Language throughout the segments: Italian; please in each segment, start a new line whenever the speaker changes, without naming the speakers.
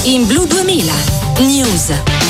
In Blu 2000 News.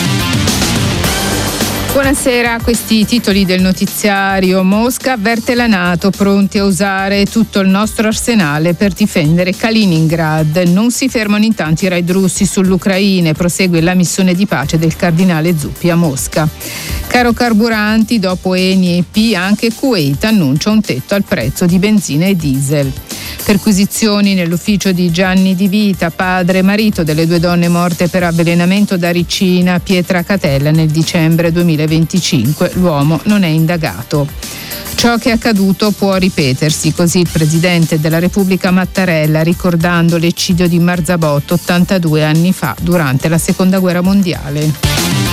Buonasera, questi i titoli del notiziario. Mosca avverte la NATO, pronti a usare tutto il nostro arsenale per difendere Kaliningrad. Non si fermano intanto i raid russi sull'Ucraina e prosegue la missione di pace del cardinale Zuppi a Mosca. Caro carburanti, dopo Eni e EP anche Kuwait annuncia un tetto al prezzo di benzina e diesel. Perquisizioni nell'ufficio di Gianni Di Vita, padre e marito delle due donne morte per avvelenamento da ricina a Pietracatella nel dicembre 2025. L'uomo non è indagato. Ciò che è accaduto può ripetersi, così il presidente della Repubblica Mattarella, ricordando l'eccidio di Marzabotto 82 anni fa durante la Seconda Guerra Mondiale.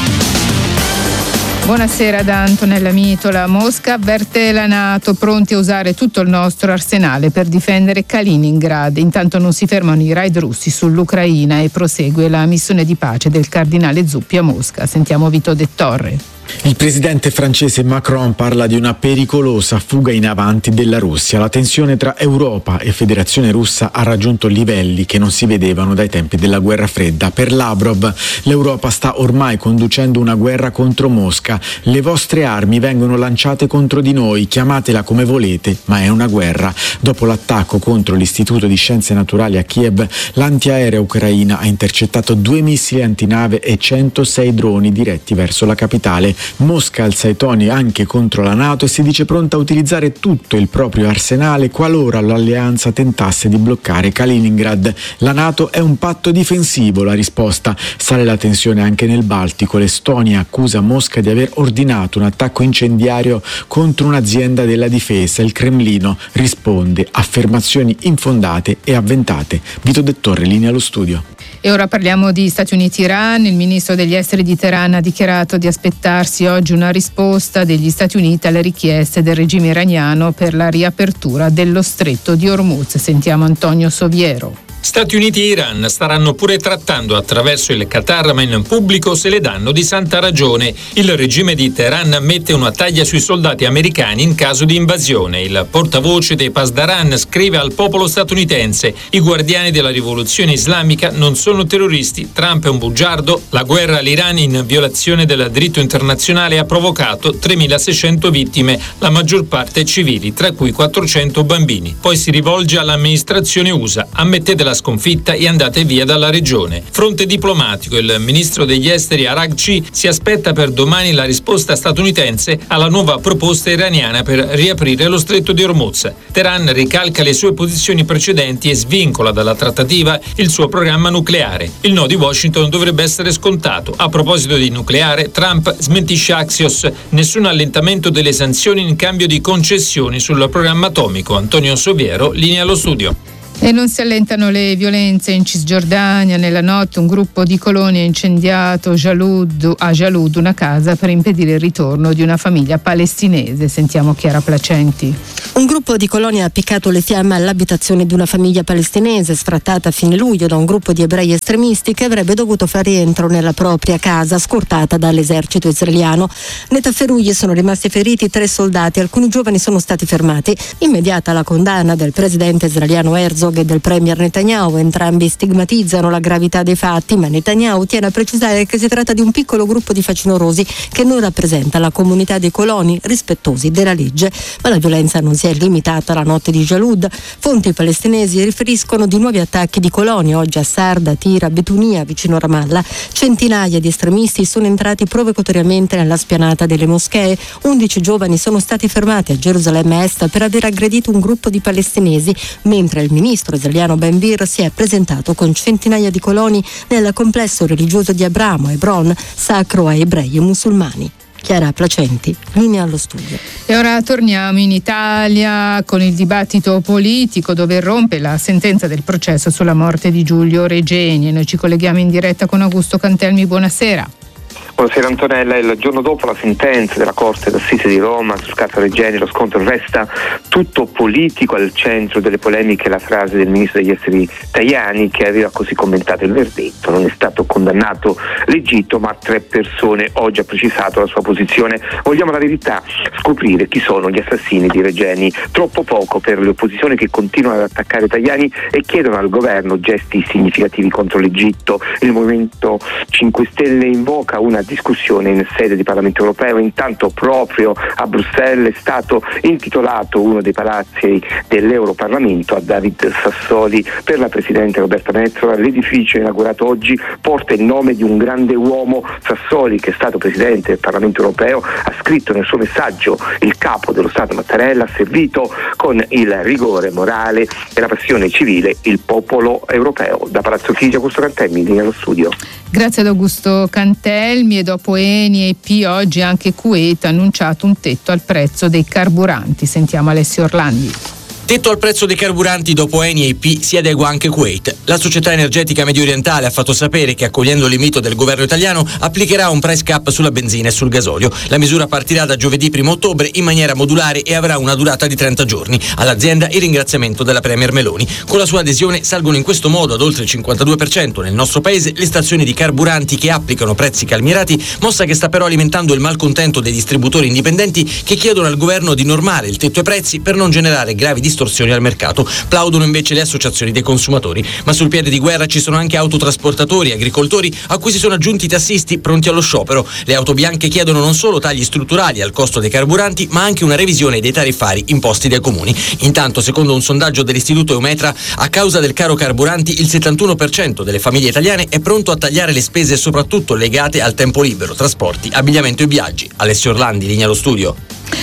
Buonasera da Antonella Mitola. Mosca avverte la NATO, pronti a usare tutto il nostro arsenale per difendere Kaliningrad. Intanto non si fermano i raid russi sull'Ucraina e prosegue la missione di pace del cardinale Zuppi a Mosca. Sentiamo Vito De Torre.
Il presidente francese Macron parla di una pericolosa fuga in avanti della Russia. La tensione tra Europa e Federazione Russa ha raggiunto livelli che non si vedevano dai tempi della guerra fredda. Per Lavrov, l'Europa sta ormai conducendo una guerra contro Mosca. Le vostre armi vengono lanciate contro di noi, chiamatela come volete, ma è una guerra. Dopo l'attacco contro l'Istituto di Scienze Naturali a Kiev, l'antiaerea ucraina ha intercettato 2 missili antinave e 106 droni diretti verso la capitale. Mosca alza i toni anche contro la NATO e si dice pronta a utilizzare tutto il proprio arsenale qualora l'alleanza tentasse di bloccare Kaliningrad. La NATO è un patto difensivo, la risposta. Sale la tensione anche nel Baltico. L'Estonia accusa Mosca di aver ordinato un attacco incendiario contro un'azienda della difesa. Il Cremlino risponde: affermazioni infondate e avventate. Vito De Torre, linea allo studio.
E ora parliamo di Stati Uniti-Iran. Il ministro degli esteri di Teheran ha dichiarato di aspettarsi oggi una risposta degli Stati Uniti alle richieste del regime iraniano per la riapertura dello stretto di Hormuz. Sentiamo Antonio Soviero.
Stati Uniti e Iran staranno pure trattando attraverso il Qatar, ma in pubblico se le danno di santa ragione. Il regime di Teheran mette una taglia sui soldati americani in caso di invasione. Il portavoce dei Pasdaran scrive al popolo statunitense: i guardiani della rivoluzione islamica non sono terroristi, Trump è un bugiardo, la guerra all'Iran in violazione del diritto internazionale ha provocato 3.600 vittime, la maggior parte civili, tra cui 400 bambini. Poi si rivolge all'amministrazione USA: ammettete la sconfitta e andate via dalla regione. Fronte diplomatico, il ministro degli esteri Araghchi si aspetta per domani la risposta statunitense alla nuova proposta iraniana per riaprire lo stretto di Hormuz. Teheran ricalca le sue posizioni precedenti e svincola dalla trattativa il suo programma nucleare. Il no di Washington dovrebbe essere scontato. A proposito di nucleare, Trump smentisce Axios: nessun allentamento delle sanzioni in cambio di concessioni sul programma atomico. Antonio Soviero, linea allo studio.
E non si allentano le violenze in Cisgiordania. Nella notte un gruppo di coloni ha incendiato a Jalud una casa per impedire il ritorno di una famiglia palestinese. Sentiamo Chiara Placenti.
Un gruppo di coloni ha appiccato le fiamme all'abitazione di una famiglia palestinese sfrattata a fine luglio da un gruppo di ebrei estremisti che avrebbe dovuto fare rientro nella propria casa scortata dall'esercito israeliano. Nei tafferugli sono rimasti feriti 3 soldati, alcuni giovani sono stati fermati. Immediata la condanna del presidente israeliano Herzog e del premier Netanyahu. Entrambi stigmatizzano la gravità dei fatti, ma Netanyahu tiene a precisare che si tratta di un piccolo gruppo di facinorosi che non rappresenta la comunità dei coloni rispettosi della legge. Ma la violenza non si è limitata alla notte di Jalud. Fonti palestinesi riferiscono di nuovi attacchi di coloni oggi a Sarda, Tira, Betunia vicino Ramallah. Centinaia di estremisti sono entrati provocatoriamente nella spianata delle moschee. 11 giovani sono stati fermati a Gerusalemme Est per aver aggredito un gruppo di palestinesi, mentre il ministro israeliano Ben Gvir si è presentato con centinaia di coloni nel complesso religioso di Abramo, Hebron, sacro a ebrei e musulmani. Chiara Placenti, linea allo studio.
E ora torniamo in Italia con il dibattito politico, dove irrompe la sentenza del processo sulla morte di Giulio Regeni. E noi ci colleghiamo in diretta con Augusto Cantelmi. Buonasera.
Buonasera Antonella, il giorno dopo la sentenza della Corte d'Assise di Roma sul caso Regeni, lo scontro resta tutto politico. Al centro delle polemiche la frase del ministro degli esteri Tajani, che aveva così commentato il verdetto: non è stato condannato l'Egitto ma 3 persone. Oggi ha precisato la sua posizione: vogliamo la verità, scoprire chi sono gli assassini di Regeni. Troppo poco per le opposizioni che continuano ad attaccare Tajani e chiedono al governo gesti significativi contro l'Egitto. Il Movimento 5 Stelle invoca una discussione in sede di Parlamento europeo. Intanto proprio a Bruxelles è stato intitolato uno dei palazzi dell'Europarlamento a David Sassoli per la Presidente Roberta Metsola. L'edificio inaugurato oggi porta il nome di un grande uomo. Sassoli, che è stato Presidente del Parlamento europeo, ha scritto nel suo messaggio: il capo dello Stato Mattarella ha servito con il rigore morale e la passione civile il popolo europeo. Da Palazzo Chigi, Augusto Cantelmi, linea allo studio.
Grazie ad Augusto Cantelmi. E dopo Eni e EP oggi anche Kuwait ha annunciato un tetto al prezzo dei carburanti. Sentiamo Alessio Orlandi.
Tetto al prezzo dei carburanti, dopo Eni e EP si adegua anche Kuwait. La società energetica mediorientale ha fatto sapere che, accogliendo l'invito del governo italiano, applicherà un price cap sulla benzina e sul gasolio. La misura partirà da giovedì 1 ottobre in maniera modulare e avrà una durata di 30 giorni. All'azienda il ringraziamento della Premier Meloni. Con la sua adesione salgono in questo modo ad oltre il 52% nel nostro paese le stazioni di carburanti che applicano prezzi calmierati, mossa che sta però alimentando il malcontento dei distributori indipendenti che chiedono al governo di normare il tetto ai prezzi per non generare gravi distorsioni al mercato. Plaudono invece le associazioni dei consumatori. Ma sul piede di guerra ci sono anche autotrasportatori e agricoltori, a cui si sono aggiunti i tassisti pronti allo sciopero. Le auto bianche chiedono non solo tagli strutturali al costo dei carburanti, ma anche una revisione dei tariffari imposti dai comuni. Intanto, secondo un sondaggio dell'istituto Eumetra, a causa del caro carburanti il 71% delle famiglie italiane è pronto a tagliare le spese soprattutto legate al tempo libero, trasporti, abbigliamento e viaggi. Alessio Orlandi, linea allo studio.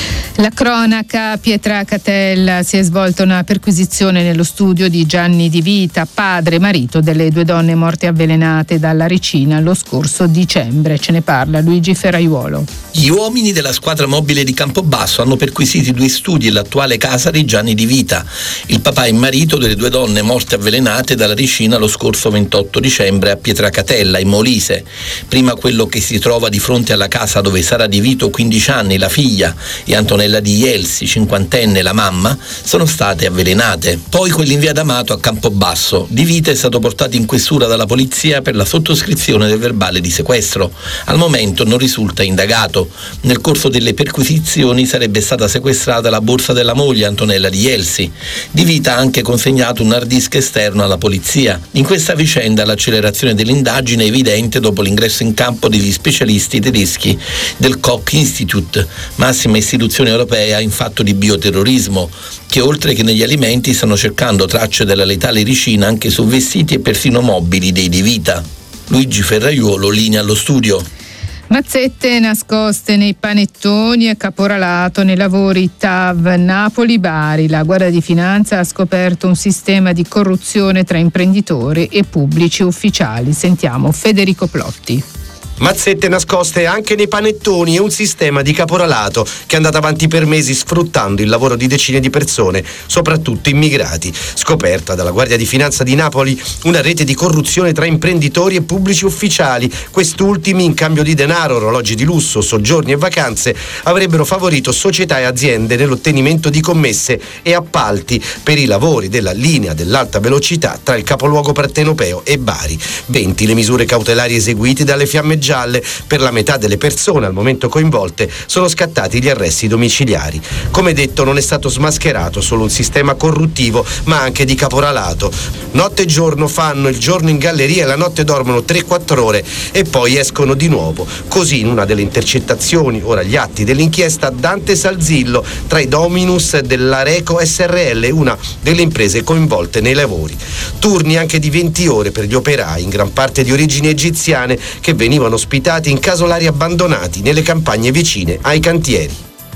La cronaca: Pietracatella, si è svolta una perquisizione nello studio di Gianni Di Vita, padre e marito delle 2 donne morte avvelenate dalla ricina lo scorso dicembre. Ce ne parla Luigi Ferraiuolo.
Gli uomini della squadra mobile di Campobasso hanno perquisito i 2 studi e l'attuale casa di Gianni Di Vita, il papà e marito delle 2 donne morte avvelenate dalla ricina lo scorso 28 dicembre a Pietracatella, in Molise. Prima quello che si trova di fronte alla casa dove Sara Di Vito, 15 anni, la figlia, e Antonella Di Jelsi, 50enne, la mamma, sono state avvelenate. Poi quelli in via D'Amato a Campobasso. Di Vita è stato portato in questura dalla polizia per la sottoscrizione del verbale di sequestro. Al momento non risulta indagato. Nel corso delle perquisizioni sarebbe stata sequestrata la borsa della moglie, Antonella Di Jelsi. Di Vita ha anche consegnato un hard disk esterno alla polizia. In questa vicenda l'accelerazione dell'indagine è evidente dopo l'ingresso in campo degli specialisti tedeschi del Koch Institute, massima istituzione europea in fatto di bioterrorismo, che oltre che negli alimenti stanno cercando tracce della letale ricina anche su vestiti e persino mobili dei Di Vita. Luigi Ferraiuolo, linea allo studio.
Mazzette nascoste nei panettoni e caporalato nei lavori TAV Napoli-Bari. La Guardia di Finanza ha scoperto un sistema di corruzione tra imprenditori e pubblici ufficiali. Sentiamo Federico Plotti.
Mazzette nascoste anche nei panettoni e un sistema di caporalato che è andato avanti per mesi sfruttando il lavoro di decine di persone, soprattutto immigrati. Scoperta dalla Guardia di Finanza di Napoli una rete di corruzione tra imprenditori e pubblici ufficiali. Quest'ultimi, in cambio di denaro, orologi di lusso, soggiorni e vacanze, avrebbero favorito società e aziende nell'ottenimento di commesse e appalti per i lavori della linea dell'alta velocità tra il capoluogo partenopeo e Bari. 20 le misure cautelari eseguite dalle Fiamme Gialle. Per la metà delle persone al momento coinvolte sono scattati gli arresti domiciliari. Come detto, non è stato smascherato solo un sistema corruttivo, ma anche di caporalato. Notte e giorno fanno il giorno in galleria e la notte dormono 3-4 ore e poi escono di nuovo. Così, in una delle intercettazioni, ora gli atti dell'inchiesta, Dante Salzillo tra i dominus dell'Areco SRL, una delle imprese coinvolte nei lavori. Turni anche di 20 ore per gli operai, in gran parte di origini egiziane, che venivano ospitati in casolari abbandonati nelle campagne vicine ai cantieri.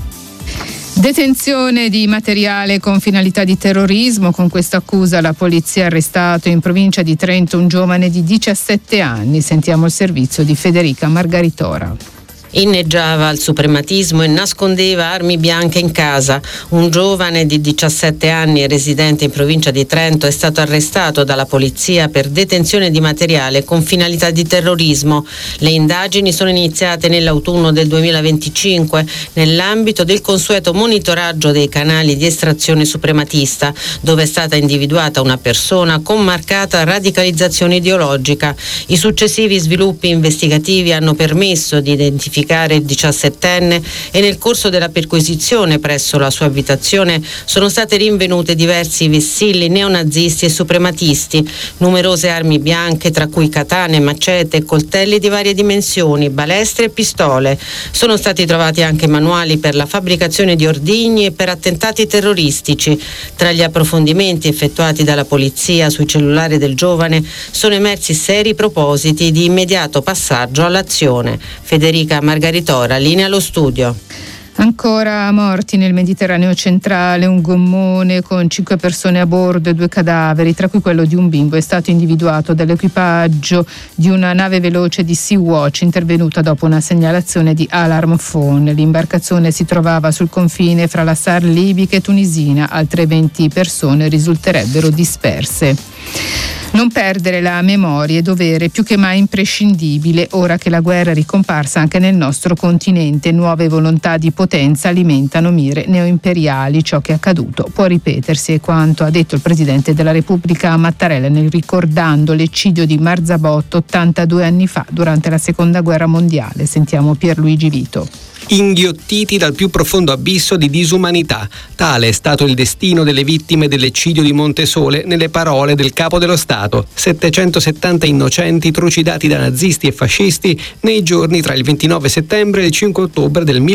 Detenzione di materiale con finalità di terrorismo. Con questa accusa la polizia ha arrestato in provincia di Trento un giovane di 17 anni. Sentiamo il servizio di Federica Margaritora.
Inneggiava al suprematismo e nascondeva armi bianche in casa. Un giovane di 17 anni residente in provincia di Trento è stato arrestato dalla polizia per detenzione di materiale con finalità di terrorismo. Le indagini sono iniziate nell'autunno del 2025 nell'ambito del consueto monitoraggio dei canali di estrazione suprematista, dove è stata individuata una persona con marcata radicalizzazione ideologica. I successivi sviluppi investigativi hanno permesso di identificare il 17enne e nel corso della perquisizione presso la sua abitazione sono state rinvenute diversi vessilli neonazisti e suprematisti, numerose armi bianche tra cui katane, macete, coltelli di varie dimensioni, balestre e pistole. Sono stati trovati anche manuali per la fabbricazione di ordigni e per attentati terroristici. Tra gli approfondimenti effettuati dalla polizia sui cellulari del giovane sono emersi seri propositi di immediato passaggio all'azione. Federica Margaritora, linea allo studio.
Ancora morti nel Mediterraneo centrale, un gommone con 5 persone a bordo e 2 cadaveri, tra cui quello di un bimbo, è stato individuato dall'equipaggio di una nave veloce di Sea-Watch intervenuta dopo una segnalazione di Alarm Phone. L'imbarcazione si trovava sul confine fra la SAR libica e tunisina, altre 20 persone risulterebbero disperse. Non perdere la memoria è dovere più che mai imprescindibile ora che la guerra è ricomparsa anche nel nostro continente. Nuove volontà di potenza alimentano mire neoimperiali. Ciò che è accaduto può ripetersi, è quanto ha detto il Presidente della Repubblica Mattarella ricordando l'eccidio di Marzabotto 82 anni fa durante la Seconda Guerra Mondiale. Sentiamo Pierluigi Vito.
Inghiottiti dal più profondo abisso di disumanità. Tale è stato il destino delle vittime dell'eccidio di Montesole nelle parole del Capo dello Stato. 770 innocenti trucidati da nazisti e fascisti nei giorni tra il 29 settembre e il 5 ottobre del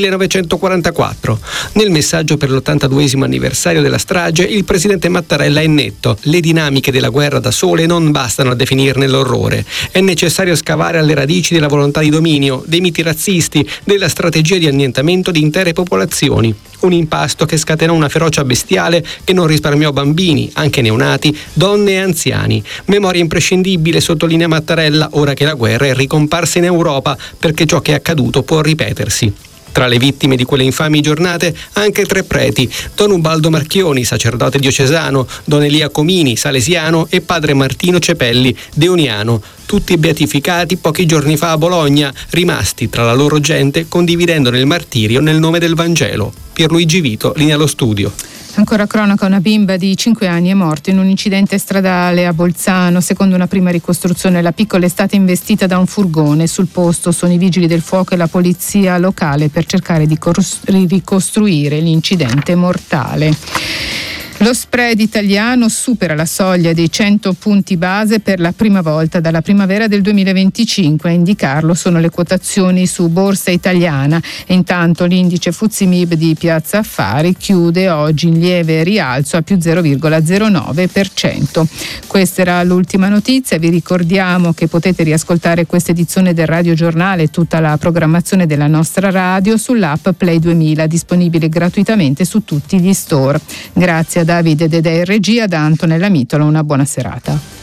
1944. Nel messaggio per l'82esimo anniversario della strage, il presidente Mattarella è netto. Le dinamiche della guerra da sole non bastano a definirne l'orrore. È necessario scavare alle radici della volontà di dominio, dei miti razzisti, della strategia di annientamento di intere popolazioni. Un impasto che scatenò una ferocia bestiale che non risparmiò bambini, anche neonati, donne e anziani. Memoria imprescindibile, sottolinea Mattarella, ora che la guerra è ricomparsa in Europa, perché ciò che è accaduto può ripetersi. Tra le vittime di quelle infami giornate anche 3 preti: Don Ubaldo Marchioni, sacerdote diocesano, Don Elia Comini, salesiano, e padre Martino Cepelli, deoniano, tutti beatificati pochi giorni fa a Bologna, rimasti tra la loro gente condividendone il martirio nel nome del Vangelo. Pierluigi Vito, linea allo studio.
Ancora cronaca, una bimba di 5 anni è morta in un incidente stradale a Bolzano. Secondo una prima ricostruzione, la piccola è stata investita da un furgone. Sul posto sono i vigili del fuoco e la polizia locale per cercare di ricostruire l'incidente mortale. Lo spread italiano supera la soglia dei 100 punti base per la prima volta dalla primavera del 2025. A indicarlo sono le quotazioni su Borsa Italiana. E intanto l'indice FTSE MIB di Piazza Affari chiude oggi in lieve rialzo a più 0,09%. Questa era l'ultima notizia. Vi ricordiamo che potete riascoltare questa edizione del Radio Giornale e tutta la programmazione della nostra radio sull'app Play 2000, disponibile gratuitamente su tutti gli store. Grazie a Davide Dedè in regia, da Antonella Mitola, una buona serata.